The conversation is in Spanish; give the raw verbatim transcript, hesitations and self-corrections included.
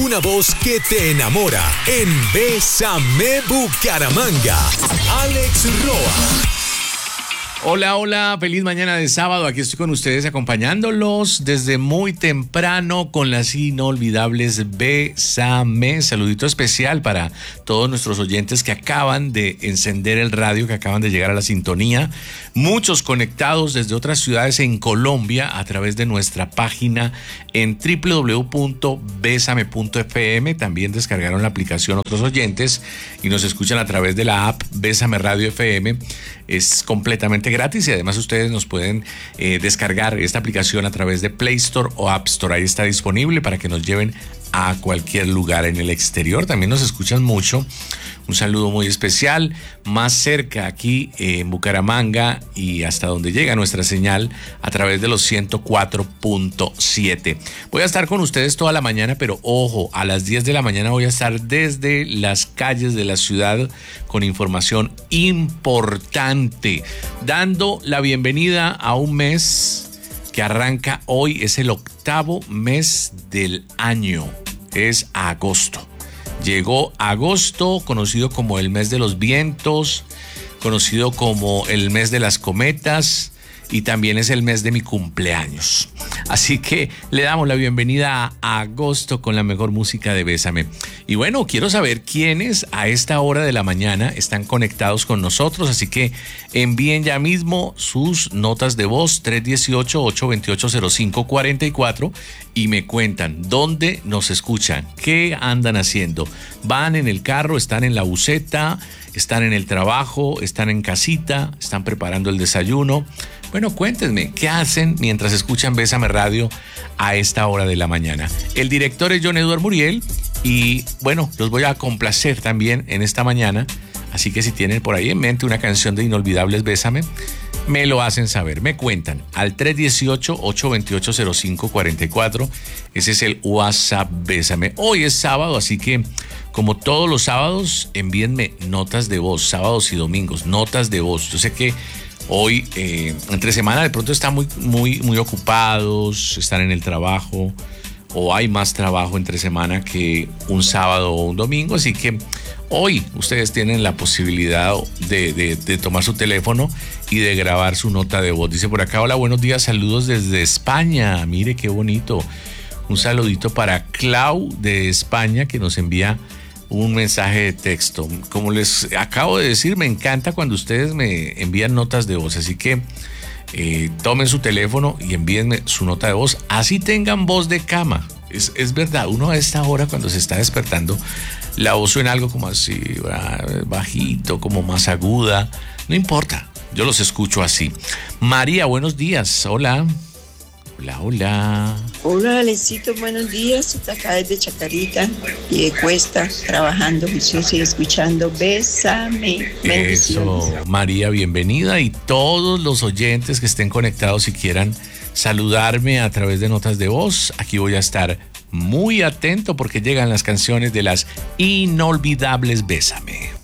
Una voz que te enamora en Bésame Bucaramanga. Alex Roa. Hola, hola, feliz mañana de sábado. Aquí estoy con ustedes acompañándolos desde muy temprano con las inolvidables Bésame. Saludito especial para todos nuestros oyentes que acaban de encender el radio, que acaban de llegar a la sintonía. Muchos conectados desde otras ciudades en Colombia a través de nuestra página en doble u doble u doble u punto besame punto efe eme. También descargaron la aplicación otros oyentes y nos escuchan a través de la app Bésame Radio F M. Es completamente gratis y además ustedes nos pueden eh, descargar esta aplicación a través de Play Store o App Store. Ahí está disponible para que nos lleven a cualquier lugar en el exterior. También nos escuchan mucho. Un saludo muy especial más cerca aquí eh, en Bucaramanga y hasta donde llega nuestra señal a través de los ciento cuatro punto siete. Voy a estar con ustedes toda la mañana, pero ojo, a las diez de la mañana voy a estar desde las calles de la ciudad con información importante, dando la bienvenida a un mes que arranca hoy. Es el octavo mes del año, es agosto. Llegó agosto, conocido como el mes de los vientos, conocido como el mes de las cometas, y también es el mes de mi cumpleaños. Así que le damos la bienvenida a agosto con la mejor música de Bésame. Y bueno, quiero saber quiénes a esta hora de la mañana están conectados con nosotros, así que envíen ya mismo sus notas de voz tres uno ocho, ocho dos ocho, cero cinco cuatro cuatro y me cuentan dónde nos escuchan, qué andan haciendo. ¿Van en el carro, están en la buseta, están en el trabajo, están en casita, están preparando el desayuno? Bueno, cuéntenme, ¿qué hacen mientras escuchan Bésame Radio a esta hora de la mañana? El director es John Edward Muriel y, bueno, los voy a complacer también en esta mañana. Así que si tienen por ahí en mente una canción de Inolvidables Bésame, me lo hacen saber, me cuentan al tres uno ocho, ocho dos ocho, cero cinco cuatro cuatro. Ese es el WhatsApp Bésame. Hoy es sábado, así que como todos los sábados, envíenme notas de voz, sábados y domingos, notas de voz. Yo sé que hoy, eh, entre semana, de pronto están muy, muy, muy ocupados, están en el trabajo, o hay más trabajo entre semana que un sábado o un domingo, así que hoy ustedes tienen la posibilidad de, de, de tomar su teléfono y de grabar su nota de voz. Dice por acá, hola, buenos días, saludos desde España. Mire qué bonito. Un saludito para Clau de España, que nos envía un mensaje de texto. Como les acabo de decir, me encanta cuando ustedes me envían notas de voz, así que eh, tomen su teléfono y envíenme su nota de voz, así tengan voz de cama. Es, es verdad, uno a esta hora cuando se está despertando, la voz suena algo como así, bajito, como más aguda, no importa, yo los escucho así. María, buenos días, hola. Hola, hola. Hola, Alecito, buenos días. Estoy acá desde Chacarita y de Cuesta, trabajando, juicioso y escuchando Bésame. Eso, María, bienvenida. Y todos los oyentes que estén conectados y quieran saludarme a través de notas de voz, aquí voy a estar muy atento porque llegan las canciones de las inolvidables Bésame.